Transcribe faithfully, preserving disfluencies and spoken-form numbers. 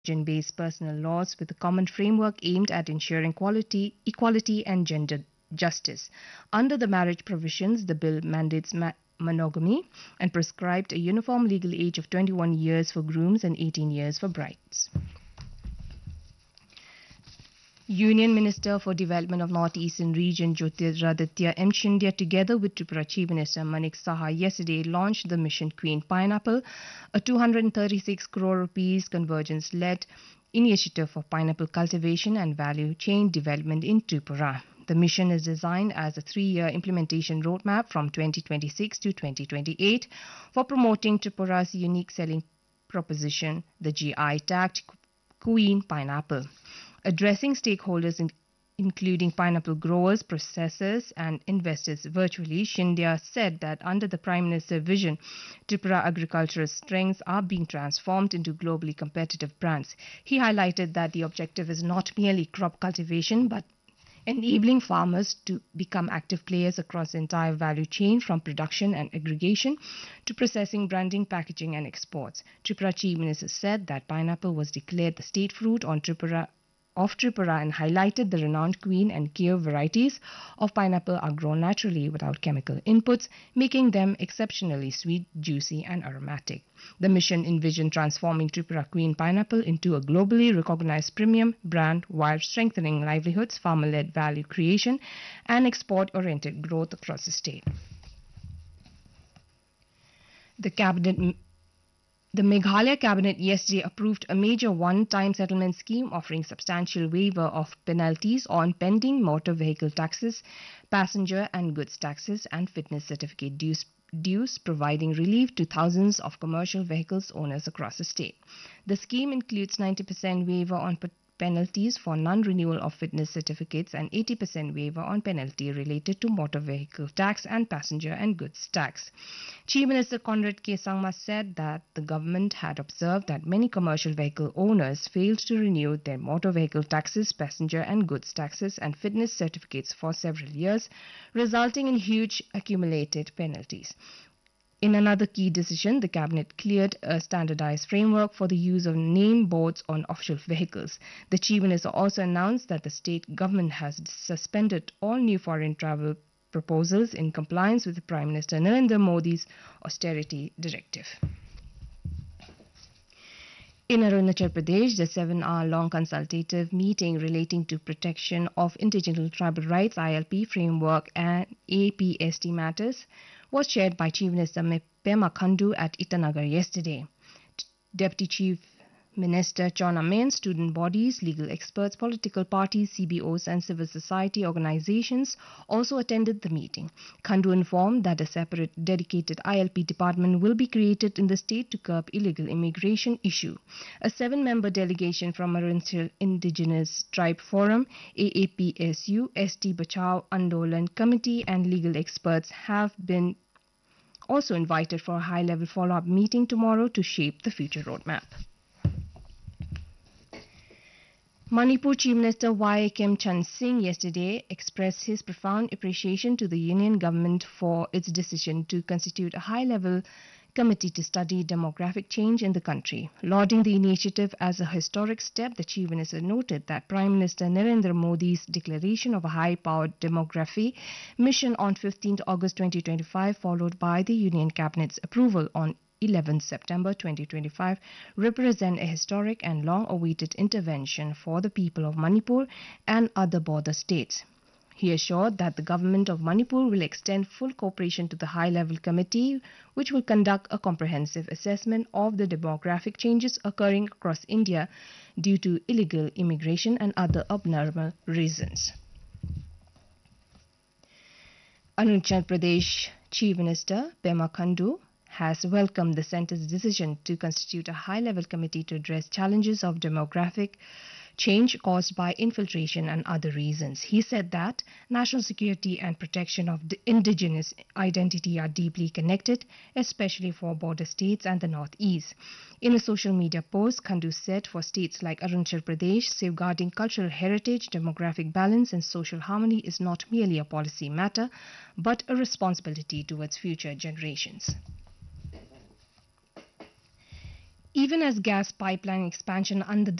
religion-based personal laws with a common framework aimed at ensuring quality, equality and gender justice. Under the marriage provisions, the bill mandates ma- monogamy and prescribed a uniform legal age of twenty-one years for grooms and eighteen years for brides. Union Minister for Development of North Eastern Region Jyotiraditya M. Scindia, together with Tripura Chief Minister Manik Saha, yesterday launched the Mission Queen Pineapple, a two hundred thirty-six crore rupees convergence-led initiative for pineapple cultivation and value chain development in Tripura. The mission is designed as a three-year implementation roadmap from twenty twenty-six to twenty twenty-eight for promoting Tripura's unique selling proposition, the G I-tagged Queen Pineapple. Addressing stakeholders in, including pineapple growers, processors and investors virtually, Scindia said that under the Prime Minister's vision, Tripura agricultural strengths are being transformed into globally competitive brands. He highlighted that the objective is not merely crop cultivation but enabling farmers to become active players across the entire value chain from production and aggregation to processing, branding, packaging and exports. Tripura Chief Minister said that pineapple was declared the state fruit on Tripura of Tripura and highlighted the renowned Queen and Keo varieties of pineapple are grown naturally without chemical inputs, making them exceptionally sweet, juicy and aromatic. The mission envisioned transforming Tripura Queen Pineapple into a globally recognized premium brand while strengthening livelihoods, farmer-led value creation and export-oriented growth across the state. The cabinet The Meghalaya Cabinet yesterday approved a major one-time settlement scheme offering substantial waiver of penalties on pending motor vehicle taxes, passenger and goods taxes and fitness certificate dues, dues providing relief to thousands of commercial vehicles owners across the state. The scheme includes ninety percent waiver on penalties for non-renewal of fitness certificates and eighty percent waiver on penalty related to motor vehicle tax and passenger and goods tax. Chief Minister Conrad K. Sangma said that the government had observed that many commercial vehicle owners failed to renew their motor vehicle taxes, passenger and goods taxes and fitness certificates for several years, resulting in huge accumulated penalties. In another key decision, the Cabinet cleared a standardized framework for the use of name boards on official vehicles. The Chief Minister also announced that the state government has suspended all new foreign travel proposals in compliance with the Prime Minister Narendra Modi's austerity directive. In Arunachal Pradesh, the seven-hour-long consultative meeting relating to protection of indigenous tribal rights I L P framework and A P S T matters was chaired by Chief Minister Pema Khandu at Itanagar yesterday. Deputy Chief Minister Chona Main, student bodies, legal experts, political parties, C B Os and civil society organizations also attended the meeting. Khandu informed that a separate dedicated I L P department will be created in the state to curb illegal immigration issue. A seven-member delegation from Arunachal Indigenous Tribe Forum, A A P S U, S T Bachao Andolan Committee and legal experts have been also invited for a high-level follow-up meeting tomorrow to shape the future roadmap. Manipur Chief Minister Y. Kim Chan Singh yesterday expressed his profound appreciation to the Union government for its decision to constitute a high-level committee to study demographic change in the country. Lauding the initiative as a historic step, the Chief Minister noted that Prime Minister Narendra Modi's declaration of a high-powered demography mission on fifteenth August twenty twenty-five, followed by the Union Cabinet's approval on eleventh September twenty twenty-five, represent a historic and long-awaited intervention for the people of Manipur and other border states. He assured that the government of Manipur will extend full cooperation to the high-level committee, which will conduct a comprehensive assessment of the demographic changes occurring across India due to illegal immigration and other abnormal reasons. Arunachal Pradesh Chief Minister Pema Khandu has welcomed the centre's decision to constitute a high-level committee to address challenges of demographic change caused by infiltration and other reasons. He said that national security and protection of the indigenous identity are deeply connected, especially for border states and the Northeast. In a social media post, Khandu said for states like Arunachal Pradesh, safeguarding cultural heritage, demographic balance and social harmony is not merely a policy matter, but a responsibility towards future generations. Even as gas pipeline expansion under the